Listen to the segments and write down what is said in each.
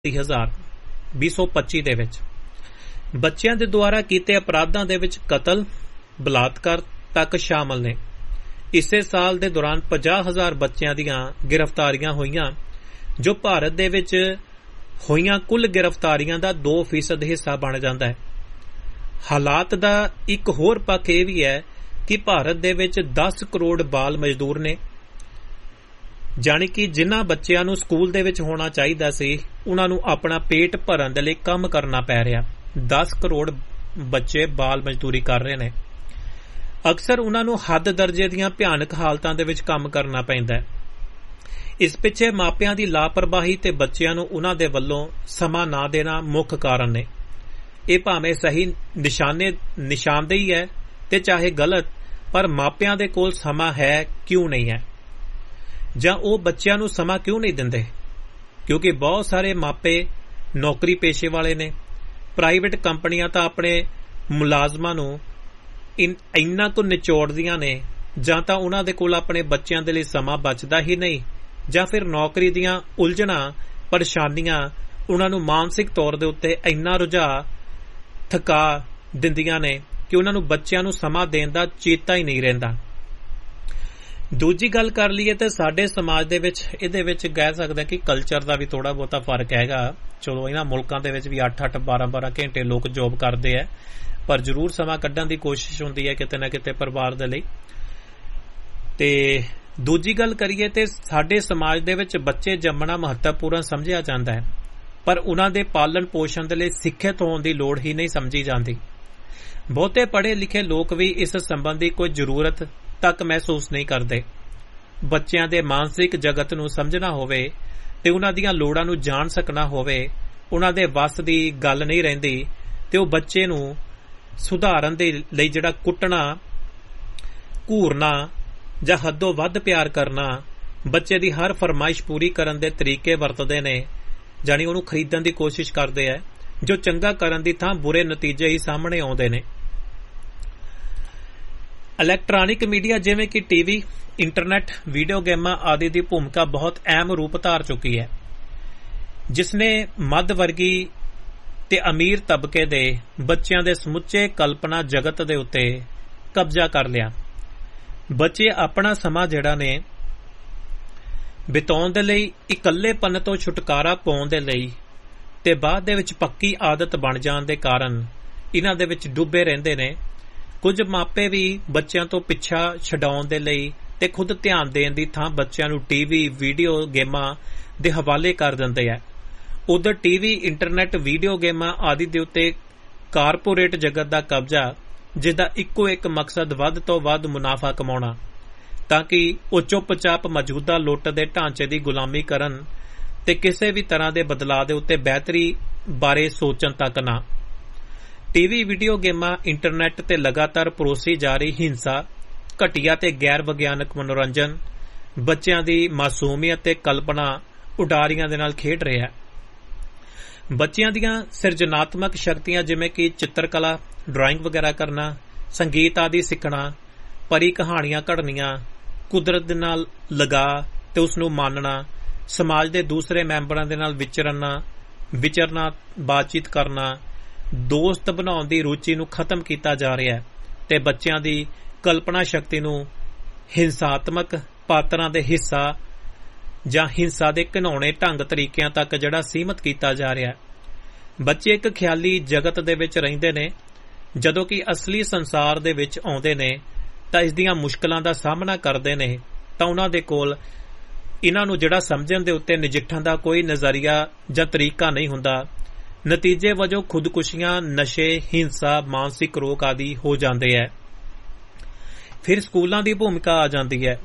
2025 ਦੇ ਵਿੱਚ ਬੱਚਿਆਂ ਦੇ ਦੁਆਰਾ ਕੀਤੇ ਅਪਰਾਧਾਂ ਦੇ ਵਿੱਚ ਕਤਲ, ਬਲਾਤਕਾਰ ਤੱਕ ਸ਼ਾਮਲ ਨੇ। ਇਸੇ ਸਾਲ ਦੇ ਦੌਰਾਨ 50,000 ਬੱਚਿਆਂ ਦੀਆਂ ਗ੍ਰਿਫਤਾਰੀਆਂ ਹੋਈਆਂ, ਜੋ ਭਾਰਤ ਦੇ ਵਿੱਚ ਹੋਈਆਂ ਕੁੱਲ ਗ੍ਰਿਫਤਾਰੀਆਂ ਦਾ 2% ਹਿੱਸਾ ਬਣ ਜਾਂਦਾ ਹੈ। ਹਾਲਾਤ ਦਾ ਇੱਕ ਹੋਰ ਪੱਖ ਇਹ ਵੀ ਹੈ ਕਿ ਭਾਰਤ ਦੇ ਵਿੱਚ 10 ਕਰੋੜ ਬਾਲ ਮਜ਼ਦੂਰ ਨੇ, ਜਾਣੀ ਕਿ ਜਿਨ੍ਹਾਂ ਬੱਚਿਆਂ ਨੂੰ ਸਕੂਲ ਦੇ ਵਿੱਚ ਹੋਣਾ ਚਾਹੀਦਾ ਸੀ ਉਹਨਾਂ ਨੂੰ ਆਪਣਾ ਪੇਟ ਭਰਨ ਦੇ ਲਈ ਕੰਮ ਕਰਨਾ ਪੈ ਰਿਹਾ। 10 ਕਰੋੜ ਬੱਚੇ ਬਾਲ ਮਜ਼ਦੂਰੀ ਕਰ ਰਹੇ ਨੇ। ਅਕਸਰ ਉਹਨਾਂ ਨੂੰ ਹੱਦ ਦਰਜੇ ਦੀਆਂ ਭਿਆਨਕ ਹਾਲਤਾਂ ਦੇ ਵਿੱਚ ਕੰਮ ਕਰਨਾ ਪੈਂਦਾ ਹੈ। ਇਸ ਪਿੱਛੇ ਮਾਪਿਆਂ ਦੀ ਲਾਪਰਵਾਹੀ ਤੇ ਬੱਚਿਆਂ ਨੂੰ ਉਹਨਾਂ ਦੇ ਵੱਲੋਂ ਸਮਾਂ ਨਾ ਦੇਣਾ ਮੁੱਖ ਕਾਰਨ ਨੇ। ਇਹ ਭਾਵੇਂ ਸਹੀ ਨਿਸ਼ਾਨਦੇਹੀ ਹੈ ਤੇ ਚਾਹੇ ਗਲਤ, ਪਰ ਮਾਪਿਆਂ ਦੇ ਕੋਲ ਸਮਾਂ ਹੈ ਕਿਉਂ ਨਹੀਂ ਹੈ, ਜਾਂ ਉਹ ਬੱਚਿਆਂ ਨੂੰ ਸਮਾਂ ਕਿਉਂ ਨਹੀਂ ਦਿੰਦੇ? ਕਿਉਂਕਿ ਬਹੁਤ ਸਾਰੇ ਮਾਪੇ ਨੌਕਰੀ ਪੇਸ਼ੇ ਵਾਲੇ ਨੇ। ਪ੍ਰਾਈਵੇਟ ਕੰਪਨੀਆਂ ਤਾਂ ਆਪਣੇ ਮੁਲਾਜ਼ਮਾਂ ਨੂੰ ਇੰਨਾ ਕੁ ਨਿਚੋੜਦੀਆਂ ਨੇ, ਜਾਂ ਤਾਂ ਉਹਨਾਂ ਦੇ ਕੋਲ ਆਪਣੇ ਬੱਚਿਆਂ ਦੇ ਲਈ ਸਮਾਂ ਬਚਦਾ ਹੀ ਨਹੀਂ, ਜਾਂ ਫਿਰ ਨੌਕਰੀ ਦੀਆਂ ਉਲਝਣਾਂ ਪਰੇਸ਼ਾਨੀਆਂ ਉਹਨਾਂ ਨੂੰ ਮਾਨਸਿਕ ਤੌਰ ਦੇ ਉੱਤੇ ਇੰਨਾ ਰੁਝਾ ਥਕਾ ਦਿੰਦੀਆਂ ਨੇ ਕਿ ਉਹਨਾਂ ਨੂੰ ਬੱਚਿਆਂ ਨੂੰ ਸਮਾਂ ਦੇਣ ਦਾ ਚੇਤਾ ਹੀ ਨਹੀਂ ਰਹਿੰਦਾ। ਦੂਜੀ ਗੱਲ ਕਰ ਲਈਏ ਤਾਂ ਸਾਡੇ ਸਮਾਜ ਦੇ ਵਿੱਚ ਇਹਦੇ ਵਿੱਚ ਕਹਿ ਸਕਦੇ ਕਿ ਕਲਚਰ ਦਾ ਵੀ ਥੋੜਾ ਬਹੁਤਾ ਫਰਕ ਹੈਗਾ। ਚਲੋ ਇਹਨਾਂ ਮੁਲਕਾਂ ਦੇ ਵਿੱਚ ਵੀ 8-8 12-12 ਘੰਟੇ ਲੋਕ ਜੋਬ ਕਰਦੇ ਆ, ਪਰ ਜ਼ਰੂਰ ਸਮਾਂ ਕੱਢਣ ਦੀ ਕੋਸ਼ਿਸ਼ ਹੁੰਦੀ ਹੈ ਕਿਤੇ ਨਾ ਕਿਤੇ ਪਰਿਵਾਰ ਦੇ ਲਈ। ਤੇ ਦੂਜੀ ਗੱਲ ਕਰੀਏ ਤੇ ਸਾਡੇ ਸਮਾਜ ਦੇ ਵਿੱਚ ਬੱਚੇ ਜੰਮਣਾ ਮਹੱਤਵਪੂਰਨ ਸਮਝਿਆ ਜਾਂਦਾ ਹੈ, ਪਰ ਉਹਨਾਂ ਦੇ ਪਾਲਣ ਪੋਸ਼ਣ ਦੇ ਲਈ ਸਿੱਖਿਅਤ ਹੋਣ ਦੀ ਲੋੜ ਹੀ ਨਹੀਂ ਸਮਝੀ ਜਾਂਦੀ। ਬਹੁਤੇ ਪੜ੍ਹੇ ਲਿਖੇ ਲੋਕ ਵੀ ਇਸ ਸੰਬੰਧੀ ਕੋਈ ਜ਼ਰੂਰਤ ਤੱਕ ਮਹਿਸੂਸ ਨਹੀਂ ਕਰਦੇ। ਬੱਚਿਆਂ ਦੇ ਮਾਨਸਿਕ ਜਗਤ ਨੂੰ ਸਮਝਣਾ ਹੋਵੇ ਤੇ ਉਹਨਾਂ ਦੀਆਂ ਲੋੜਾਂ ਨੂੰ ਜਾਣ ਸਕਣਾ ਹੋਵੇ, ਉਹਨਾਂ ਦੇ ਵੱਸ ਦੀ ਗੱਲ ਨਹੀਂ ਰਹਿੰਦੀ ਤੇ ਉਹ ਬੱਚੇ ਨੂੰ ਸੁਧਾਰਨ ਦੇ ਲਈ ਜਿਹੜਾ ਕੁੱਟਣਾ, ਘੂਰਨਾ ਜਾਂ ਹੱਦੋਂ ਵੱਧ ਪਿਆਰ ਕਰਨਾ, ਬੱਚੇ ਦੀ ਹਰ ਫਰਮਾਇਸ਼ ਪੂਰੀ ਕਰਨ ਦੇ ਤਰੀਕੇ ਵਰਤਦੇ ਨੇ, ਜਾਣੀ ਉਹਨੂੰ ਖਰੀਦਣ ਦੀ ਕੋਸ਼ਿਸ਼ ਕਰਦੇ ਹੈ, ਜੋ ਚੰਗਾ ਕਰਨ ਦੀ ਥਾਂ ਬੁਰੇ ਨਤੀਜੇ ਹੀ ਸਾਹਮਣੇ ਆਉਂਦੇ ਨੇ। ਇਲੈਕਟ੍ਰਾਨਿਕ ਮੀਡੀਆ ਜਿਵੇਂ ਕਿ ਟੀਵੀ, ਇੰਟਰਨੈਟ, ਵੀਡੀਓ ਗੇਮਾਂ ਆਦਿ ਦੀ ਭੂਮਿਕਾ ਬਹੁਤ ਅਹਿਮ ਰੂਪ ਧਾਰ ਚੁੱਕੀ ਹੈ, ਜਿਸ ਨੇ ਮੱਧ ਵਰਗੀ ਤੇ ਅਮੀਰ ਤਬਕੇ ਦੇ ਬੱਚਿਆਂ ਦੇ ਸਮੁੱਚੇ ਕਲਪਨਾ ਜਗਤ ਦੇ ਉੱਤੇ ਕਬਜ਼ਾ ਕਰ ਲਿਆ। ਬੱਚੇ ਆਪਣਾ ਸਮਾਂ ਜਿਹੜਾ ਨੇ ਬਿਤਾਉਣ ਦੇ ਲਈ, ਇਕੱਲੇਪਨ ਤੋਂ ਛੁਟਕਾਰਾ ਪਾਉਣ ਦੇ ਲਈ ਤੇ ਬਾਅਦ ਦੇ ਵਿੱਚ ਪੱਕੀ ਆਦਤ ਬਣ ਜਾਣ ਦੇ ਕਾਰਨ ਇਹਨਾਂ ਦੇ ਵਿੱਚ ਡੁੱਬੇ ਰਹਿੰਦੇ ਨੇ। ਕੁਝ ਮਾਪੇ ਵੀ ਬੱਚਿਆਂ ਤੋਂ ਪਿੱਛਾ ਛਡਾਉਣ ਦੇ ਲਈ ਤੇ ਖੁਦ ਧਿਆਨ ਦੇਣ ਦੀ ਥਾਂ ਬੱਚਿਆਂ ਨੂੰ ਟੀਵੀ, ਵੀਡੀਓ ਗੇਮਾਂ ਦੇ ਹਵਾਲੇ ਕਰ ਦਿੰਦੇ ਆ। ਉਧਰ ਟੀਵੀ, ਇੰਟਰਨੈਟ, ਵੀਡੀਓ ਗੇਮਾਂ ਆਦਿ ਦੇ ਉੱਤੇ ਕਾਰਪੋਰੇਟ ਜਗਤ ਦਾ ਕਬਜ਼ਾ, ਜਿਸਦਾ ਇੱਕੋ ਇੱਕ ਮਕਸਦ ਵੱਧ ਤੋਂ ਵੱਧ ਮੁਨਾਫਾ ਕਮਾਉਣਾ, ਤਾਂ ਕਿ ਉਹ ਚੁੱਪ-ਚਾਪ ਮੌਜੂਦਾ ਲੁੱਟ ਦੇ ਢਾਂਚੇ ਦੀ ਗੁਲਾਮੀ ਕਰਨ ਤੇ ਕਿਸੇ ਵੀ ਤਰ੍ਹਾਂ ਦੇ ਬਦਲਾਅ ਦੇ ਉੱਤੇ ਬਿਹਤਰੀ ਬਾਰੇ ਸੋਚਣ ਤੱਕ ਨਾ। ਟੀਵੀ, ਵੀਡੀਓ ਗੇਮਾਂ, ਇੰਟਰਨੈਟ ਤੇ ਲਗਾਤਾਰ ਪਰੋਸੀ ਜਾ ਰਹੀ ਹਿੰਸਾ, ਘਟੀਆ ਤੇ ਗੈਰ ਵਿਗਿਆਨਕ ਮਨੋਰੰਜਨ ਬੱਚਿਆਂ ਦੀ ਮਾਸੂਮੀਅਤ ਤੇ ਕਲਪਨਾ ਉਡਾਰੀਆਂ ਦੇ ਨਾਲ ਖੇਡ ਰਿਹਾ ਹੈ। ਬੱਚਿਆਂ ਦੀਆਂ ਸਿਰਜਣਾਤਮਕ ਸ਼ਕਤੀਆਂ ਜਿਵੇਂ ਕਿ ਚਿੱਤਰਕਲਾ, ਡਰਾਇੰਗ ਵਗੈਰਾ ਕਰਨਾ, ਸੰਗੀਤ ਆਦਿ ਸਿੱਖਣਾ, ਪਰੀ ਕਹਾਣੀਆਂ ਘੜਨੀਆਂ, ਕੁਦਰਤ ਦੇ ਨਾਲ ਲਗਾਅ ਤੇ ਉਸ ਨੂੰ ਮਾਨਣਾ, ਸਮਾਜ ਦੇ ਦੂਸਰੇ ਮੈਂਬਰਾਂ ਦੇ ਨਾਲ ਵਿਚਰਨਾ, ਬਾਤਚੀਤ ਕਰਨਾ, ਦੋਸਤ ਬਣਾਉਣ ਦੀ ਰੁਚੀ ਨੂੰ ਖਤਮ ਕੀਤਾ ਜਾ ਰਿਹਾ ਹੈ ਤੇ ਬੱਚਿਆਂ ਦੀ ਕਲਪਨਾ ਸ਼ਕਤੀ ਨੂੰ ਹਿੰਸਾਤਮਕ ਪਾਤਰਾਂ ਦੇ ਹਿੱਸਾ ਜਾਂ ਹਿੰਸਾ ਦੇ ਘਿਨਾਉਣੇ ਢੰਗ ਤਰੀਕਿਆਂ ਤੱਕ ਜਿਹੜਾ ਸੀਮਤ ਕੀਤਾ ਜਾ ਰਿਹਾ ਹੈ। ਬੱਚੇ ਇੱਕ ਖਿਆਲੀ ਜਗਤ ਦੇ ਵਿੱਚ ਰਹਿੰਦੇ ਨੇ, ਜਦੋਂ ਕਿ ਅਸਲੀ ਸੰਸਾਰ ਦੇ ਵਿੱਚ ਆਉਂਦੇ ਨੇ ਤਾਂ ਇਸ ਦੀਆਂ ਮੁਸ਼ਕਲਾਂ ਦਾ ਸਾਹਮਣਾ ਕਰਦੇ ਨੇ ਤਾਂ ਉਹਨਾਂ ਦੇ ਕੋਲ ਇਹਨਾਂ ਨੂੰ ਜਿਹੜਾ ਸਮਝਣ ਦੇ ਉੱਤੇ ਨਜਿੱਠਣ ਦਾ ਕੋਈ ਨਜ਼ਰੀਆ ਜਾਂ ਤਰੀਕਾ ਨਹੀਂ ਹੁੰਦਾ। ਨਤੀਜੇ ਵਜੋਂ ਖੁਦਕੁਸ਼ੀਆਂ, ਨਸ਼ੇ, ਹਿੰਸਾ, ਮਾਨਸਿਕ ਰੋਗ ਆਦਿ ਹੋ ਜਾਂਦੇ ਹੈ। ਫਿਰ ਸਕੂਲਾਂ ਦੀ ਭੂਮਿਕਾ ਆ ਜਾਂਦੀ ਹੈ।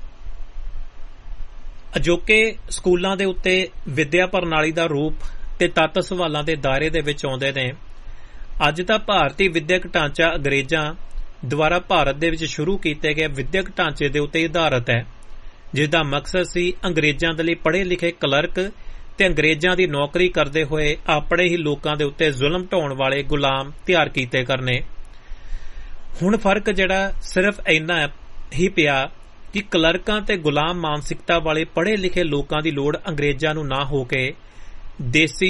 ਅਜੋਕੇ ਸਕੂਲਾਂ ਦੇ ਉੱਤੇ ਵਿੱਦਿਆ ਪ੍ਰਣਾਲੀ ਦਾ ਰੂਪ ਤੇ ਤੱਤ ਸਵਾਲਾਂ ਦੇ ਦਾਇਰੇ ਦੇ ਵਿੱਚ ਆਉਂਦੇ ਨੇ। ਅੱਜ ਦਾ ਭਾਰਤੀ ਵਿੱਦਿਅਕ ਢਾਂਚਾ ਅੰਗਰੇਜ਼ਾਂ ਦੁਆਰਾ ਭਾਰਤ ਦੇ ਵਿੱਚ ਸ਼ੁਰੂ ਕੀਤੇ ਗਏ ਵਿੱਦਿਅਕ ਢਾਂਚੇ ਦੇ ਉੱਤੇ ਆਧਾਰਿਤ ਹੈ, ਜਿਸ ਦਾ ਮਕਸਦ ਸੀ ਅੰਗਰੇਜ਼ਾਂ ਦੇ ਲਈ ਪੜ੍ਹੇ ਲਿਖੇ ਕਲਰਕ ਤੇ ਅੰਗਰੇਜ਼ਾਂ ਦੀ ਨੌਕਰੀ ਕਰਦੇ ਹੋਏ ਆਪਣੇ ਹੀ ਲੋਕਾਂ ਦੇ ਉੱਤੇ ਜ਼ੁਲਮ ਢਾਉਣ ਵਾਲੇ ਗੁਲਾਮ ਤਿਆਰ ਕੀਤੇ ਕਰਨੇ। ਹੁਣ ਫਰਕ ਜਿਹੜਾ ਸਿਰਫ ਇੰਨਾ ਹੀ ਪਿਆ ਕਿ ਕਲਰਕਾਂ ਤੇ ਗੁਲਾਮ ਮਾਨਸਿਕਤਾ ਵਾਲੇ ਪੜ੍ਹੇ ਲਿਖੇ ਲੋਕਾਂ ਦੀ ਲੋੜ ਅੰਗਰੇਜ਼ਾਂ ਨੂੰ ਨਾ ਹੋ ਕੇ ਦੇਸੀ